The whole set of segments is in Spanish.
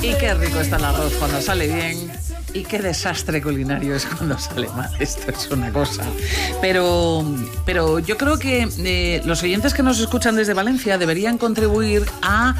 Y qué rico está el arroz cuando sale bien. Y qué desastre culinario es cuando sale mal. Esto es una cosa. Pero yo creo que los oyentes que nos escuchan desde Valencia deberían contribuir a...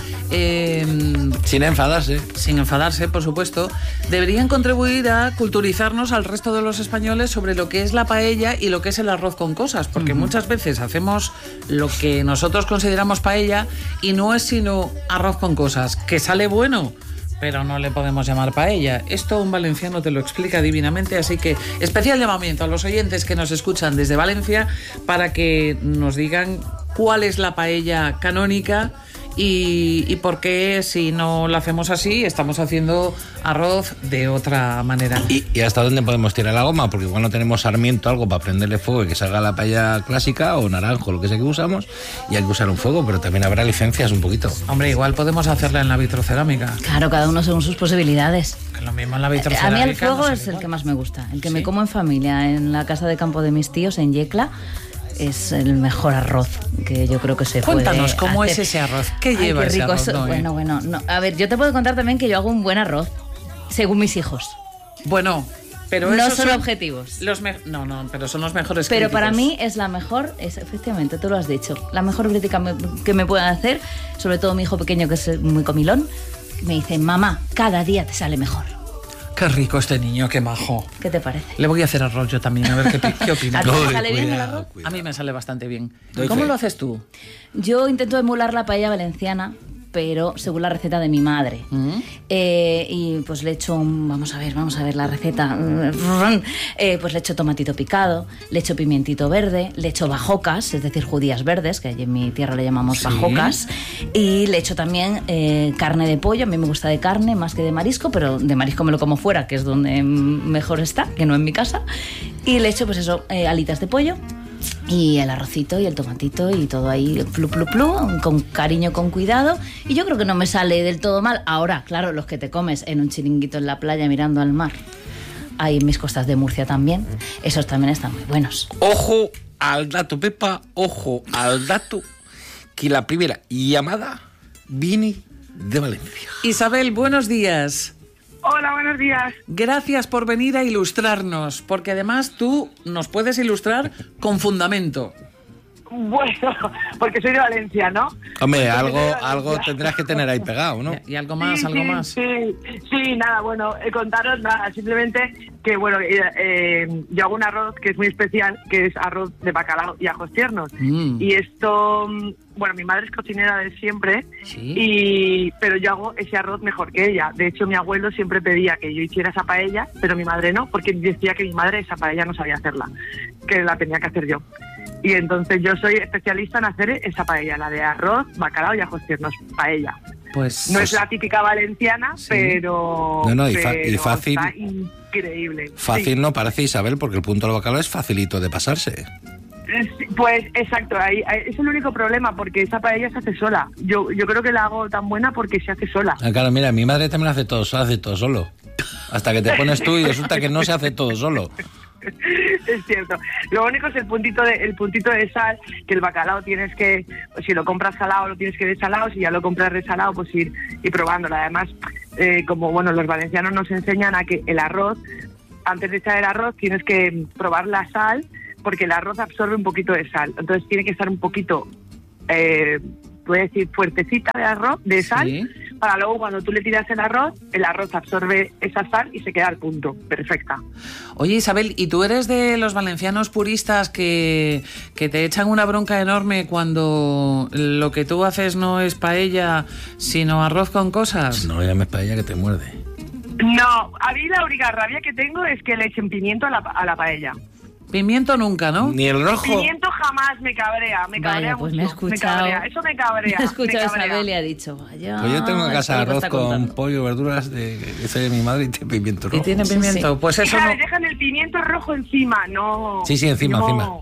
sin enfadarse. Sin enfadarse, por supuesto. Deberían contribuir a culturizarnos al resto de los españoles sobre lo que es la paella y lo que es el arroz con cosas. Porque muchas veces hacemos lo que nosotros consideramos paella y no es sino arroz con cosas. Que sale bueno, pero no le podemos llamar paella. Esto un valenciano te lo explica divinamente, así que especial llamamiento a los oyentes que nos escuchan desde Valencia para que nos digan cuál es la paella canónica y por qué, si no la hacemos así, estamos haciendo arroz de otra manera. ¿Y hasta dónde podemos tirar la goma? Porque igual no tenemos sarmiento, algo para prenderle fuego y que salga la paella clásica, o naranjo, lo que sea que usamos, y hay que usar un fuego, pero también habrá licencias un poquito. Hombre, igual podemos hacerla en la vitrocerámica. Claro, cada uno según sus posibilidades. Que lo mismo en la vitrocerámica. A mí el fuego no es el que más me gusta. El que me como en familia, en la casa de campo de mis tíos, en Yecla. Es el mejor arroz que yo creo que se puede hacer. Cuéntanos, ¿cómo es ese arroz? ¿Qué lleva qué ese rico. arroz? Bueno. No. A ver, yo te puedo contar también que yo hago un buen arroz, según mis hijos. Bueno, pero no esos son objetivos. No, pero son los mejores pero críticos. Para mí es la mejor, efectivamente, tú lo has dicho, la mejor crítica que me puedan hacer, sobre todo mi hijo pequeño, que es muy comilón, me dice: mamá, cada día te sale mejor. Qué rico este niño, qué majo. ¿Qué te parece? Le voy a hacer arroz yo también, a ver qué opina. ¿A ti te sale bien el arroz? A mí me sale bastante bien. ¿Cómo lo haces tú? Yo intento emular la paella valenciana, pero según la receta de mi madre. Y pues le echo vamos a ver la receta. Pues le echo tomatito picado, le echo pimientito verde, le echo bajocas, es decir, judías verdes, que allí en mi tierra le llamamos bajocas, y le echo también carne de pollo. A mí me gusta de carne más que de marisco, pero de marisco me lo como fuera, que es donde mejor está, que no en mi casa. Y le echo pues eso, alitas de pollo, y el arrocito y el tomatito y todo ahí, plu, con cariño, con cuidado. Y yo creo que no me sale del todo mal. Ahora, claro, los que te comes en un chiringuito en la playa mirando al mar, hay en mis costas de Murcia también, esos también están muy buenos. Ojo al dato, Pepa, ojo al dato, que la primera llamada viene de Valencia. Isabel, buenos días. Hola, buenos días. Gracias por venir a ilustrarnos, porque además tú nos puedes ilustrar con fundamento. Bueno, porque soy de Valencia, ¿no? Hombre, algo tendrás que tener ahí pegado, ¿no? ¿Y algo más, Sí, nada, bueno, contaros nada, simplemente que, bueno, yo hago un arroz que es muy especial, que es arroz de bacalao y ajos tiernos. Y esto, bueno, mi madre es cocinera de siempre, pero yo hago ese arroz mejor que ella. De hecho, mi abuelo siempre pedía que yo hiciera esa paella, pero mi madre no, porque decía que mi madre esa paella no sabía hacerla, que la tenía que hacer yo. Y entonces yo soy especialista en hacer esa paella, la de arroz, bacalao y ajos tiernos, paella. Pues no es la típica valenciana, pero... No, y fácil. Está increíble. Fácil no parece, Isabel, porque el punto del bacalao es facilito de pasarse. Pues exacto, ahí es el único problema, porque esa paella se hace sola. Yo creo que la hago tan buena porque se hace sola. Claro, mira, mi madre también hace todo solo. Hasta que te pones tú y resulta que no se hace todo solo. Es cierto. Lo único es el puntito de sal, que el bacalao tienes que, si lo compras salado, lo tienes que desalado, si ya lo compras resalado, pues ir probándolo. Además, como bueno, los valencianos nos enseñan a que el arroz, antes de echar el arroz, tienes que probar la sal, porque el arroz absorbe un poquito de sal. Entonces tiene que estar un poquito, voy a decir, fuertecita de sal, para luego cuando tú le tiras el arroz absorbe esa sal y se queda al punto, perfecta. Oye, Isabel, ¿y tú eres de los valencianos puristas que te echan una bronca enorme cuando lo que tú haces no es paella, sino arroz con cosas? No llames paella que te muerde. No, a mí la única rabia que tengo es que le echen pimiento a la paella. Pimiento nunca, ¿no? Ni el rojo. Pimiento jamás me cabrea pues mucho. Me he escuchado Me Isabel y ha dicho, vaya. Pues yo tengo en casa arroz con pollo, verduras que soy de mi madre y tiene pimiento rojo. ¿Y tiene pimiento? Sí. Pues eso no. Dejan el pimiento rojo encima, no. Sí, encima.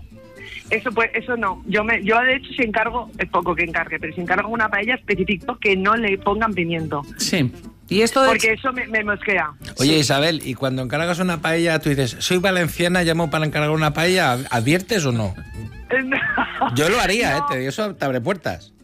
Eso no. Yo de hecho si encargo, es poco que encargue, pero si encargo una paella específico que no le pongan pimiento. Sí. ¿Y esto porque eso me mosquea. Oye, Isabel, ¿y cuando encargas una paella tú dices, soy valenciana, llamo para encargar una paella, adviertes o no? Yo lo haría, te digo, eso te abre puertas.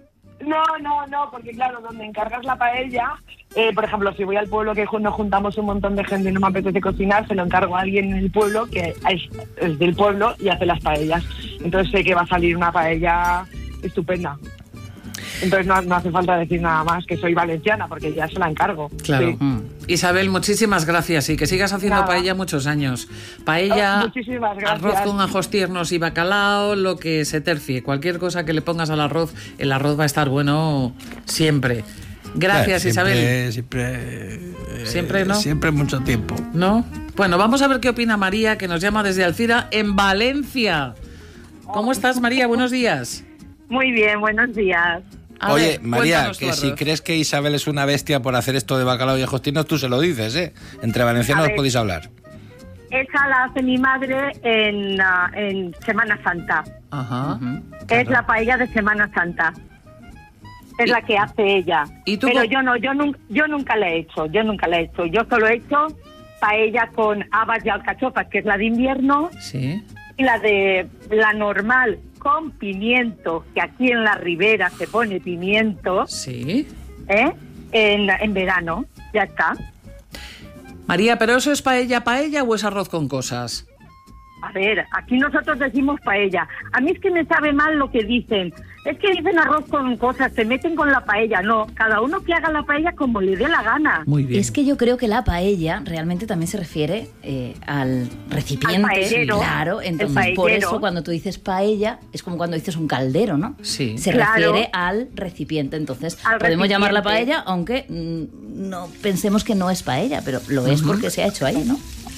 No, porque claro, donde encargas la paella, por ejemplo, si voy al pueblo que nos juntamos un montón de gente y no me apetece cocinar, se lo encargo a alguien en el pueblo que es del pueblo y hace las paellas. Entonces sé que va a salir una paella estupenda. Entonces no hace falta decir nada más, que soy valenciana, porque ya se la encargo. Claro. Sí. Isabel, muchísimas gracias y que sigas haciendo paella muchos años. Paella, muchísimas gracias. arroz con ajos tiernos y bacalao, lo que se tercie. Cualquier cosa que le pongas al arroz, el arroz va a estar bueno siempre. Gracias, Isabel. Siempre, ¿no? Siempre mucho tiempo. ¿No? Bueno, vamos a ver qué opina María, que nos llama desde Alcira, en Valencia. ¿Cómo estás, María? Buenos días. Muy bien, buenos días. Oye, María, que si crees que Isabel es una bestia por hacer esto de bacalao y ajos tiernos, tú se lo dices, ¿eh? Entre valencianos podéis hablar. Esa la hace mi madre en Semana Santa. Ajá. Es la paella de Semana Santa. Es la que hace ella. ¿Y tú Pero yo nunca la he hecho. Yo solo he hecho paella con habas y alcachofas, que es la de invierno. Sí. Y la normal con pimiento, que aquí en la Ribera se pone pimiento. Sí. En verano. Ya está. María, ¿pero eso es paella o es arroz con cosas? A ver, aquí nosotros decimos paella. A mí es que me sabe mal lo que dicen. Es que dicen arroz con cosas, se meten con la paella. No, cada uno que haga la paella como le dé la gana. Muy bien. Es que yo creo que la paella realmente también se refiere al recipiente. Al paellero. Claro, entonces por eso cuando tú dices paella es como cuando dices un caldero, ¿no? Sí. Se refiere al recipiente. Entonces podemos llamarla paella, aunque no pensemos que no es paella, pero lo es porque se ha hecho ahí, ¿no?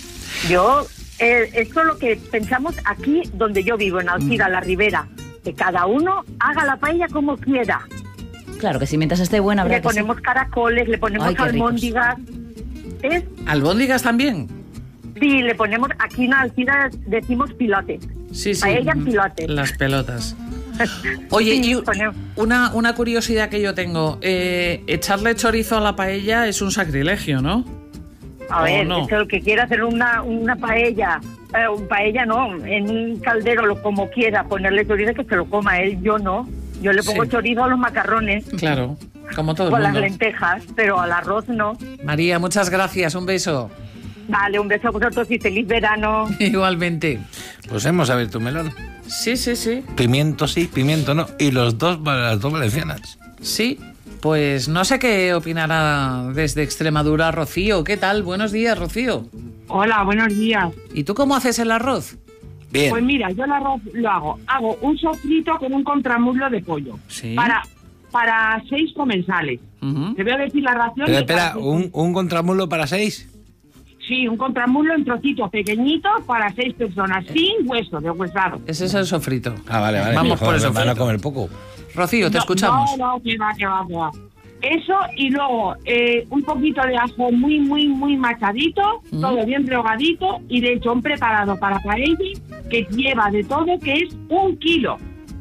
Esto es lo que pensamos aquí donde yo vivo, en Alcira, la Ribera. Que cada uno haga la paella como quiera. Claro, que si mientras esté buena habrá le ponemos caracoles, le ponemos albóndigas. ¿Albóndigas también? Sí, le ponemos, aquí en Alcira decimos pilote. Sí. Paella en pilote. Las pelotas. Oye, sí, y una curiosidad que yo tengo. Echarle chorizo a la paella es un sacrilegio, ¿no? A ver, no. el que quiera hacer una paella, paella no, en un caldero, como quiera, ponerle chorizo, que se lo coma él, yo no. Yo le pongo chorizo a los macarrones. Claro, como todo el mundo. mundo. Con las lentejas, pero al arroz no. María, muchas gracias, un beso. Vale, un beso a vosotros y feliz verano. Igualmente. Pues hemos abierto un melón. Sí. Pimiento sí, pimiento no. Y las dos valencianas. Sí. Pues no sé qué opinará desde Extremadura Rocío. ¿Qué tal? Buenos días, Rocío. Hola, buenos días. ¿Y tú cómo haces el arroz? Bien. Pues mira, yo el arroz lo hago un sofrito con un contramuslo de pollo. Sí. Para 6 comensales. Te voy a decir la ración. Pero espera, ¿un contramuslo para 6? Sí, un contramuslo en trocitos pequeñitos para 6 personas, sin hueso, deshuesado. Ese es el sofrito. Vale. Vamos por eso. Van a comer poco. Rocío, te escuchamos. No, que va. Eso, y luego un poquito de ajo muy machadito, todo bien rehogadito, y de hecho un preparado para paella que lleva de todo, que es 1 kilo.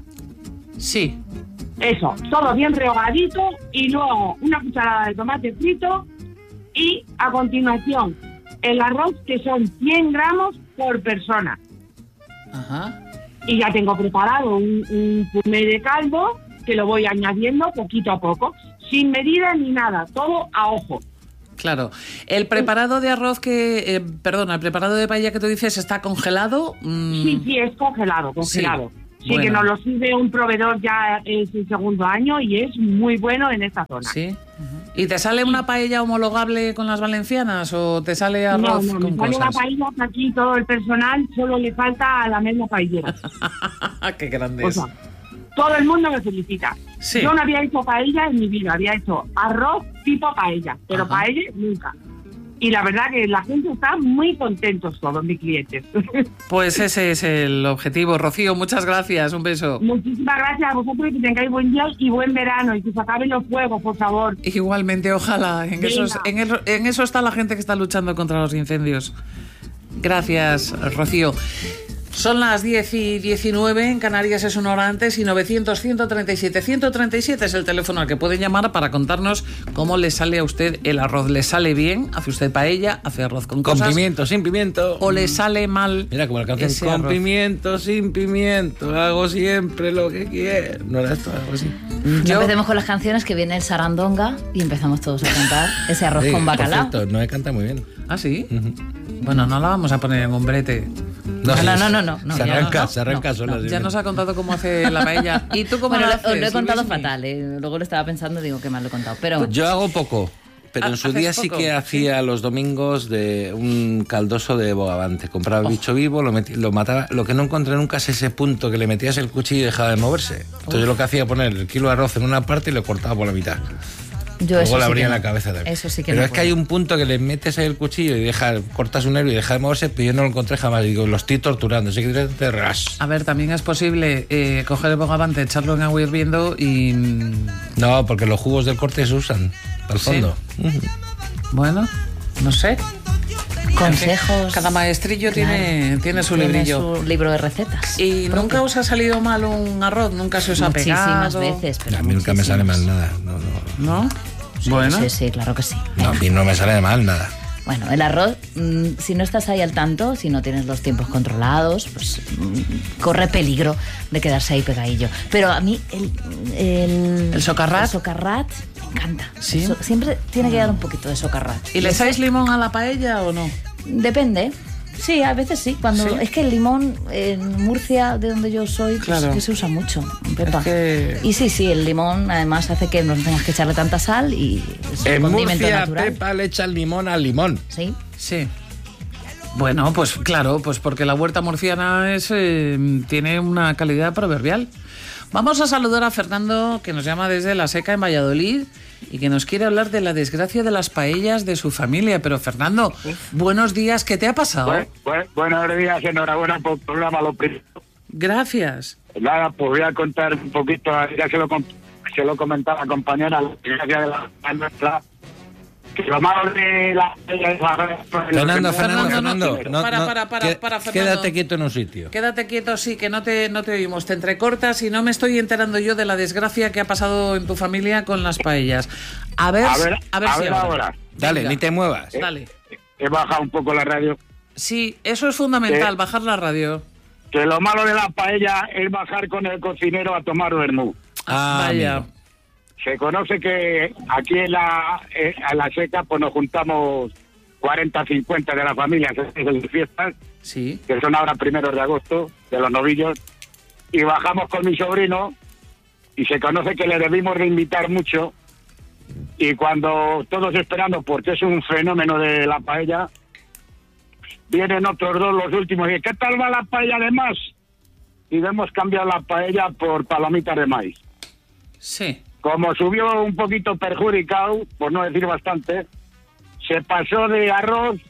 Sí. Eso, todo bien rehogadito, y luego una cucharada de tomate frito, y a continuación el arroz, que son 100 gramos por persona. Ajá. Y ya tengo preparado un puré de caldo que lo voy añadiendo poquito a poco, sin medida ni nada, todo a ojo. Claro. El preparado de arroz el preparado de paella que tú dices está congelado. Sí, es congelado. Sí, bueno. Que nos lo sirve un proveedor ya es el segundo año y es muy bueno en esta zona. Sí. ¿Y te sale una paella homologable con las valencianas o te sale arroz con me sale cosas? una paella que aquí todo el personal solo le falta a la misma paellera. ¡Qué grande o sea, todo el mundo me felicita. Sí. Yo no había hecho paella en mi vida, había hecho arroz tipo paella, pero paella nunca. Y la verdad que la gente está muy contentos, todos mis clientes. Pues ese es el objetivo. Rocío, muchas gracias. Un beso. Muchísimas gracias a vosotros y que tengáis buen día y buen verano y que se acaben los fuegos, por favor. Igualmente, ojalá. En eso está la gente que está luchando contra los incendios. Gracias, Rocío. Son las 10:19, en Canarias es una hora antes, y 900-137-137 es el teléfono al que pueden llamar para contarnos cómo le sale a usted el arroz. ¿Le sale bien? ¿Hace usted paella? ¿Hace arroz con cosas? ¿Con pimiento, sin pimiento? ¿O le sale mal? Mira, como la canción, ese con arroz? pimiento, sin pimiento, hago siempre lo que quiero. ¿No era esto algo así? Empecemos con las canciones, que viene el sarandonga y empezamos todos a cantar ese arroz Sí, con bacalao. Por cierto, no canta muy bien. ¿Ah, sí? Bueno, no la vamos a poner en un brete. No. Se ya arranca, no, se arranca sola. Ya nos ha contado cómo hace la paella. ¿Y tú cómo Bueno, la os haces? lo he contado Luismi? fatal, luego lo estaba pensando, digo que mal lo he contado. Pero Yo hago poco, pero en su ¿Haces día sí poco? que hacía los domingos de un caldoso de bogavante. Compraba el bicho vivo, lo mataba. Lo que no encontré nunca es ese punto que le metías el cuchillo y dejaba de moverse. Entonces yo lo que hacía era poner el kilo de arroz en una parte y lo cortaba por la mitad. yo Luego eso le sí abría que la no. cabeza también. Eso sí que pero no es que hay un punto que le metes ahí el cuchillo y cortas un nervio y deja de moverse, pero yo no lo encontré jamás. Digo, lo estoy torturando. Así que te ras. A ver, también es posible coger el bogavante, echarlo en agua hirviendo y... No, porque los jugos del corte se usan al ¿Sí? fondo. Bueno, no sé. Consejos. Cada maestrillo tiene su librillo. Su libro de recetas. ¿Y nunca os ha salido mal un arroz? ¿Nunca se os ha Muchísimas pegado? veces. Pero A mí nunca me sale mal nada. No. ¿No? Sí, Bueno. sí, claro que sí. No, a mí no me sale mal nada. Bueno, el arroz, si no estás ahí al tanto, si no tienes los tiempos controlados, pues corre peligro de quedarse ahí pegadillo. Pero a mí ¿El socarrat? El socarrat me encanta. ¿Sí? Siempre tiene que dar un poquito de socarrat. ¿Y le echáis limón a la paella o no? Depende. Sí, a veces sí. Cuando ¿Sí? es que el limón en Murcia, de donde yo soy, pues Claro. que se usa mucho. Pepa. Es que- Y sí, el limón además hace que no tengas que echarle tanta sal y es un En condimento Murcia, natural. Pepa le echa el limón al limón. Sí. Sí. Bueno, pues claro, pues porque la huerta murciana tiene una calidad proverbial. Vamos a saludar a Fernando, que nos llama desde La Seca, en Valladolid, y que nos quiere hablar de la desgracia de las paellas de su familia. Pero Fernando, buenos días, ¿qué te ha pasado? Buenos días, enhorabuena por el programa. Lo primero, Gracias. nada, pues voy a contar un poquito, ya se lo comentaba la compañera, la desgracia de la nuestra, que lo malo de la... Fernando, Fernando, para, Fernando. Quédate quieto en un sitio. Quédate quieto, sí, que no te oímos. Te entrecortas y no me estoy enterando yo de la desgracia que ha pasado en tu familia con las paellas. A ver si ahora. Dale, Venga. ni te muevas. Dale. He bajado un poco la radio. Sí, eso es fundamental, bajar la radio. Que lo malo de la paella es bajar con el cocinero a tomar vermú. Vaya. amigo. Se conoce que aquí en la Seca pues nos juntamos 40, 50 de la familia de fiestas, Sí. que son ahora 1 de agosto, de los novillos, y bajamos con mi sobrino, y se conoce que le debimos de invitar mucho, y cuando todos esperando, porque es un fenómeno de la paella, vienen otros dos, los últimos, y ¿qué tal va la paella de más? Y hemos cambiado la paella por palomitas de maíz. Sí. Como subió un poquito perjudicado, por no decir bastante, se pasó de arroz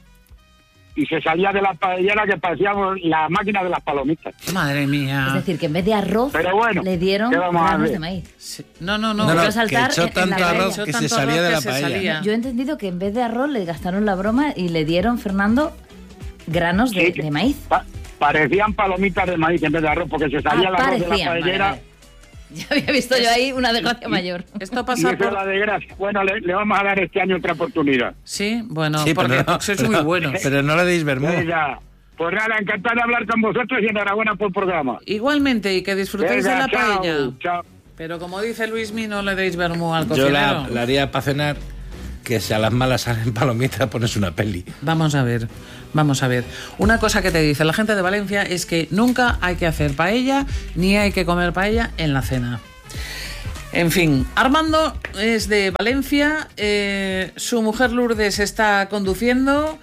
y se salía de la paellera que parecía la máquina de las palomitas. Madre mía. Es decir, que en vez de arroz Pero bueno, le dieron ¿qué vamos a granos ver? de maíz. Sí. No. Volvió a que saltar echó en la tanto paella. arroz que se salía de la paella. Yo he entendido que en vez de arroz le gastaron la broma y le dieron, Fernando, granos Sí, de maíz. Parecían palomitas de maíz en vez de arroz, porque se salía el arroz de la parecían, paellera. vale. Ya había visto yo ahí una desgracia mayor. Esto Y pasa eso es la por... desgracia. Bueno, le vamos a dar este año otra oportunidad. Sí, bueno, Sí, porque pero no, sois muy buenos. Pero no le deis vermú. Venga, pues nada, encantado de hablar con vosotros y enhorabuena por el programa. Igualmente, y que disfrutéis Venga, de la chao, paella. chao. Pero como dice Luismi, no le deis vermú al Yo cocinero. la haría para cenar, que si a las malas salen palomitas, pones una peli. Vamos a ver. Una cosa que te dice la gente de Valencia es que nunca hay que hacer paella ni hay que comer paella en la cena. En fin, Armando es de Valencia, su mujer Lourdes está conduciendo.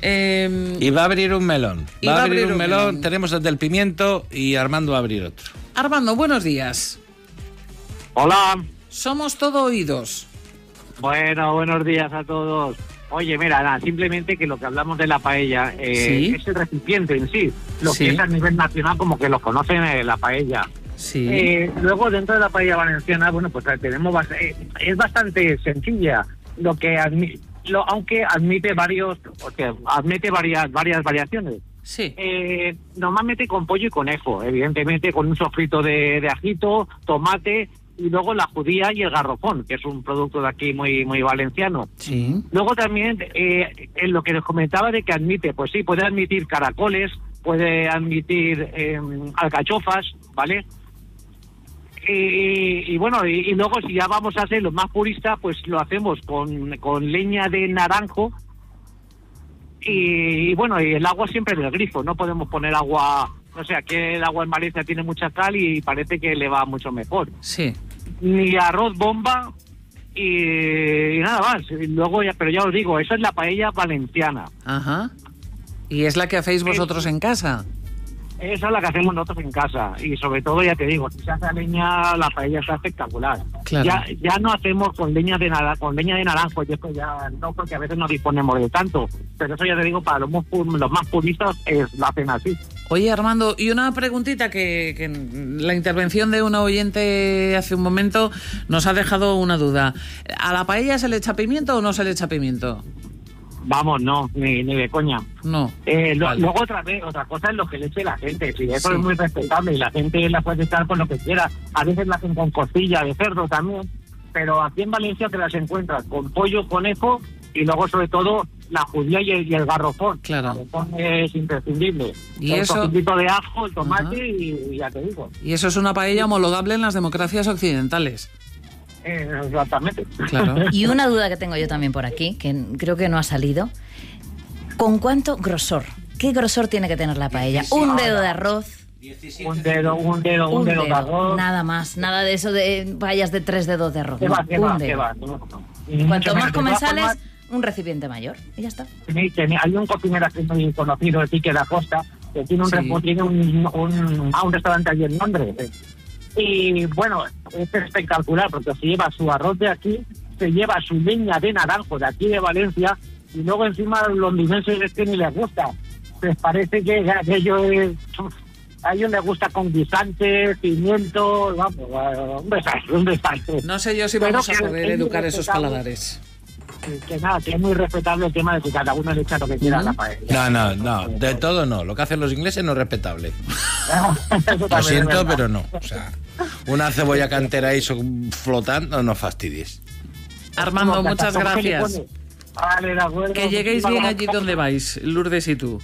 Y va a abrir un melón. Va a abrir un melón. Tenemos el del pimiento y Armando va a abrir otro. Armando, buenos días. Hola, Somos todo oídos. bueno, buenos días a todos. Oye, mira, nada, simplemente que lo que hablamos de la paella Sí. es el recipiente en sí. Lo Sí. que es a nivel nacional como que lo conocen la paella. Sí. Luego, dentro de la paella valenciana, bueno, pues tenemos es bastante sencilla. Aunque admite varias variaciones. Sí. Normalmente con pollo y conejo, evidentemente con un sofrito de ajito, tomate y luego la judía y el garrofón, que es un producto de aquí muy muy valenciano. Sí. Luego también en lo que les comentaba de que admite, pues sí, puede admitir caracoles, puede admitir alcachofas, ¿vale? Y bueno, y luego si ya vamos a hacer lo más purista, pues lo hacemos con leña de naranjo y bueno, y el agua siempre del grifo, no podemos poner agua, no sé, aquí el agua en Valencia tiene mucha cal y parece que le va mucho mejor. Sí. Ni arroz bomba y nada más. Y luego pero ya os digo, esa es la paella valenciana. Ajá. ¿Y es la que hacéis vosotros en casa? Esa es la que hacemos nosotros en casa y sobre todo, ya te digo, si se hace a leña, la paella está espectacular. Claro. Ya no hacemos con leña de naranjo, y esto ya no, porque a veces no disponemos de tanto, pero eso ya te digo, para los más puristas lo hacen así. Oye, Armando, y una preguntita que la intervención de una oyente hace un momento nos ha dejado una duda. ¿A la paella se le echa pimiento o no se le echa pimiento? Vamos, no, ni de coña. No. Vale. Luego otra cosa es lo que le eche la gente. Sí, eso es muy respetable y la gente la puede echar con lo que quiera. A veces la hacen con costilla de cerdo también, pero aquí en Valencia te las encuentras con pollo, conejo y luego sobre todo la judía y el garrofón. Claro. El garrofón es imprescindible. Y el eso... poquito de ajo, el tomate y ya te digo. Y eso es una paella homologable en las democracias occidentales. Exactamente. Claro. Y una duda que tengo yo también por aquí, que creo que no ha salido. ¿Con cuánto grosor? ¿Qué grosor tiene que tener la paella? ¿Un dedo de arroz? Un dedo de arroz. Nada más, nada de eso de paellas de 3 dedos de arroz. ¿Qué No, va? un dedo. Cuanto más comensales, un recipiente mayor. Y ya está. Hay un cocinero aquí muy conocido, el Quique da Costa, que tiene un restaurante allí en Londres. Y bueno, es espectacular porque se lleva su arroz de aquí, se lleva su leña de naranjo de aquí de Valencia y luego encima los londinenses es que ni les gusta. Les parece que aquello es... A ellos les gusta con guisante, pimiento, vamos, un desastre. No sé yo si vamos a poder educar esos paladares. Que nada, que es muy respetable el tema de que cada uno le echa lo que quiera a la paella. No, de todo no. Lo que hacen los ingleses no es respetable. Lo siento, pero no. O sea, una cebolla cantera ahí flotando, no fastidies. Armando, muchas gracias. Vale, de acuerdo. Que lleguéis bien allí donde vais, Lourdes y tú.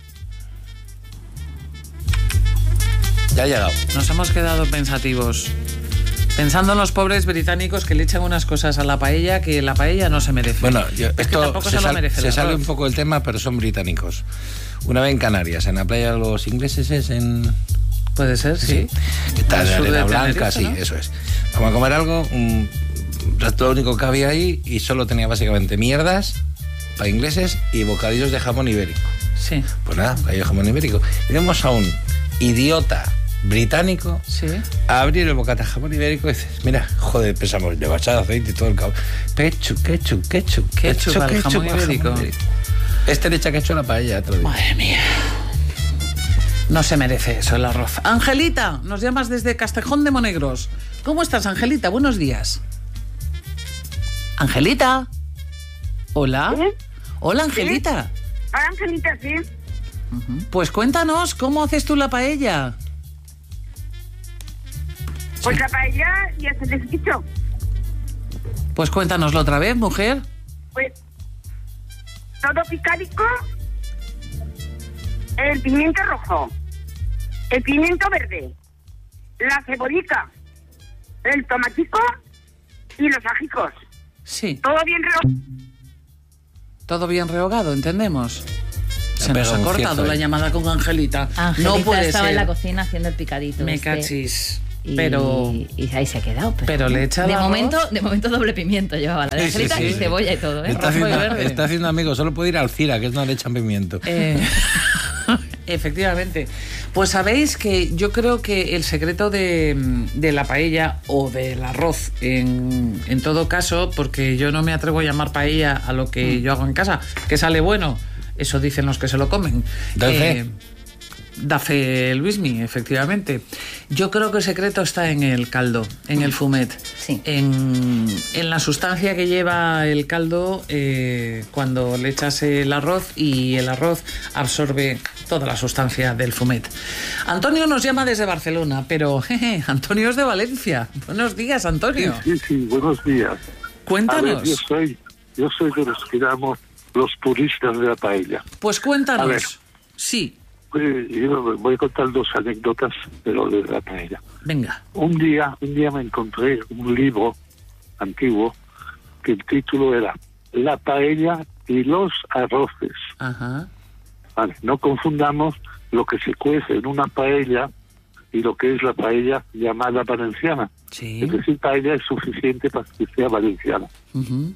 Ya ha llegado. Nos hemos quedado pensativos. Pensando en los pobres británicos que le echan unas cosas a la paella que la paella no se merece. Bueno, esto se sale un poco del tema, pero son británicos. Una vez en Canarias, en la playa de los ingleses es en... Puede ser, sí. Está de arena blanca, Tenerife, sí, ¿no? eso es. Vamos a comer algo, lo único que había ahí, y solo tenía básicamente mierdas para ingleses y bocadillos de jamón ibérico. Sí. Pues nada, bocadillo de jamón ibérico. Y vemos a un idiota británico a abrir el bocata de jamón ibérico y dices, mira, joder, pensamos, le va a echar aceite y todo el cabrón. Ketchup al jamón ibérico. Este le echa ketchup a la paella otro día. Madre mía. No se merece eso el arroz. Angelita, nos llamas desde Castejón de Monegros. ¿Cómo estás, Angelita? Buenos días. Angelita. Hola. ¿Sí? Hola, Angelita. Hola, Angelita, sí. Pues cuéntanos, ¿cómo haces tú la paella? Pues la paella ya se les dicho. Pues cuéntanoslo otra vez, mujer. Pues todo picadico, el pimiento rojo, el pimiento verde, la cebollita, el tomatico y los ajicos. Sí. Todo bien Todo bien rehogado, ¿entendemos? Se nos pega ha un cortado cierto, la llamada con Angelita. Angelita No puede estaba ser. en la cocina haciendo el picadito. Me cachis. Y ahí se ha quedado. Pero le echa el de arroz. momento doble pimiento llevaba la de Sí, Angelita sí, y sí. cebolla y todo, ¿eh? Está haciendo amigos, solo puede ir al Cira, que es donde le echan pimiento. Efectivamente. Pues sabéis que yo creo que el secreto de la paella o del arroz, en todo caso, porque yo no me atrevo a llamar paella a lo que yo hago en casa, que sale bueno, eso dicen los que se lo comen. Entonces, Da fe Luismi, efectivamente. Yo creo que el secreto está en el caldo, en el fumet. Sí. En la sustancia que lleva el caldo cuando le echas el arroz y el arroz absorbe toda la sustancia del fumet. Antonio nos llama desde Barcelona, pero Antonio es de Valencia. Buenos días, Antonio. Sí, buenos días. Cuéntanos. A ver, yo soy de los que llamamos los puristas de la paella. Pues cuéntanos. A ver. Sí. Yo voy a contar 2 anécdotas de lo de la paella. Venga. Un día me encontré un libro antiguo que el título era La paella y los arroces. Ajá. Vale, no confundamos lo que se cuece en una paella y lo que es la paella llamada valenciana. Sí. Es decir, paella es suficiente para que sea valenciana. Ujú.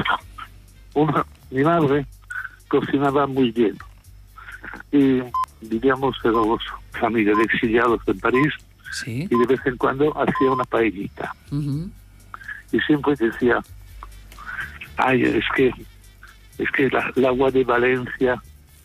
Mi madre cocinaba muy bien y vivíamos en familia de exiliados en París Sí. y de vez en cuando hacía una paellita Ujú. y siempre decía, ay, es que el agua de Valencia,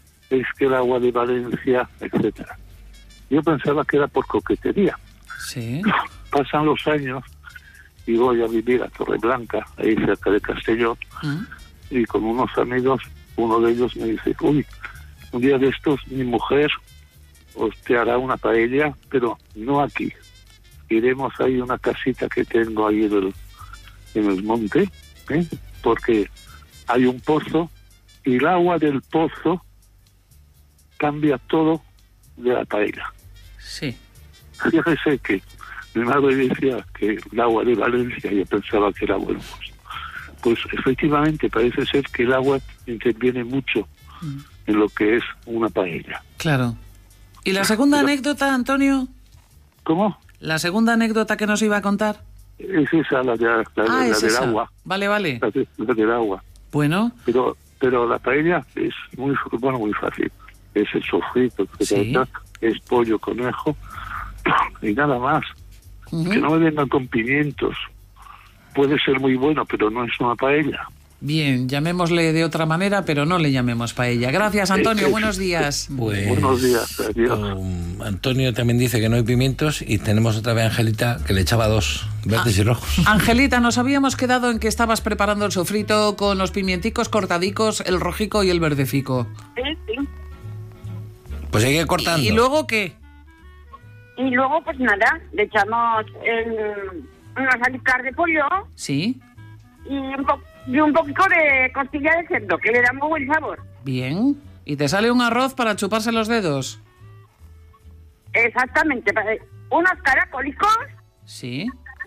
etcétera. Yo pensaba que era por coquetería. Sí. Pasan los años y voy a vivir a Torreblanca, ahí cerca de Castellón, Mm. y con unos amigos, uno de ellos me dice, uy, un día de estos mi mujer os te hará una paella, pero no aquí. Iremos ahí a una casita que tengo ahí en el monte, porque hay un pozo y el agua del pozo cambia todo de la paella. Sí. Fíjese que mi madre decía que el agua de Valencia, yo pensaba que era bueno. Pues efectivamente parece ser que el agua interviene mucho en lo que es una paella. Claro. ¿Y la segunda anécdota, Antonio? ¿Cómo? ¿La segunda anécdota que nos iba a contar? Es esa, la Es del esa. agua. Vale. La del agua. Bueno. Pero la paella es muy fácil. Es el sofrito, Sí. es pollo, conejo y nada más. Ujú. Que no me vengan con pimientos. Puede ser muy bueno, pero no es una paella. Bien, llamémosle de otra manera, pero no le llamemos paella. Gracias, Antonio. Buenos días. Pues, Buenos días, adiós. Antonio también dice que no hay pimientos y tenemos otra vez a Angelita que le echaba 2, verdes y rojos. Angelita, nos habíamos quedado en que estabas preparando el sofrito con los pimienticos cortadicos, el rojico y el verdecico. Sí. Pues sigue cortando. ¿Y luego qué? Y luego, pues nada, le echamos unas alitas de pollo Sí. y un poquito de costilla de cerdo, que le da muy buen sabor. Bien. ¿Y te sale un arroz para chuparse los dedos? Exactamente, unos caracolicos Sí.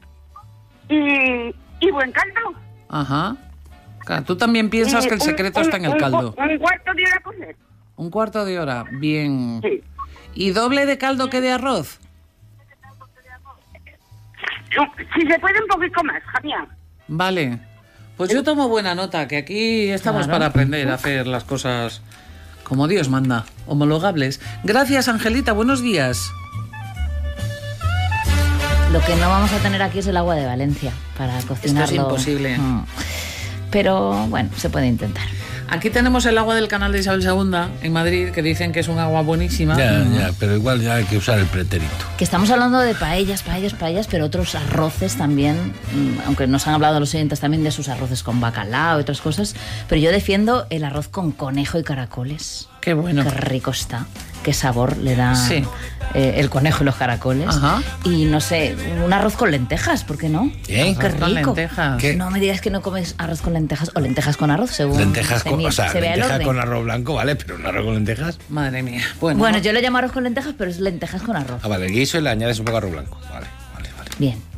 y buen caldo. Ajá. Claro, tú también piensas Y que el secreto está en el caldo. Un cuarto de hora a cocer. Un cuarto de hora. Bien. Sí. ¿Y doble de caldo que de arroz? Si se puede un poquito más, Javier. Vale. Pues yo tomo buena nota, que aquí estamos Claro. para aprender a hacer las cosas como Dios manda, homologables. Gracias, Angelita. Buenos días. Lo que no vamos a tener aquí es el agua de Valencia para cocinarlo. imposible. Pero bueno, se puede intentar. Aquí tenemos el agua del canal de Isabel II en Madrid, que dicen que es un agua buenísima. Ya, pero igual ya hay que usar el pretérito. Que estamos hablando de paellas, pero otros arroces también, aunque nos han hablado los oyentes también de sus arroces con bacalao y otras cosas, pero yo defiendo el arroz con conejo y caracoles. Qué bueno. Qué rico está, qué sabor le da Sí. El conejo y los caracoles. Ajá. Y no sé, un arroz con lentejas, ¿por qué no? ¿Eh? Qué Arroz con rico. lentejas. ¿Qué? No me digas que no comes arroz con lentejas o lentejas con arroz, según Lentejas se con, mire, o sea, se vea el lentejas orden. con arroz blanco, vale, pero un arroz con lentejas. Madre mía. Bueno, yo le llamo arroz con lentejas, pero es lentejas con arroz. Ah, vale, el guiso y le añades un poco de arroz blanco. Vale. Bien.